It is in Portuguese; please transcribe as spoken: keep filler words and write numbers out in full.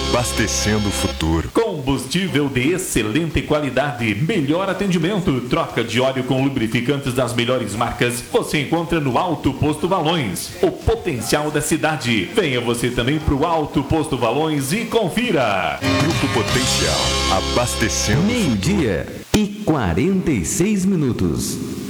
abastecendo o futuro. Combustível de excelente qualidade, melhor atendimento, troca de óleo com lubrificantes das melhores marcas, você encontra no Alto Posto Valões, o potencial da cidade. Venha você também para o Alto Posto Valões e confira. Grupo Potencial, abastecendo. Meio-dia e quarenta e seis minutos.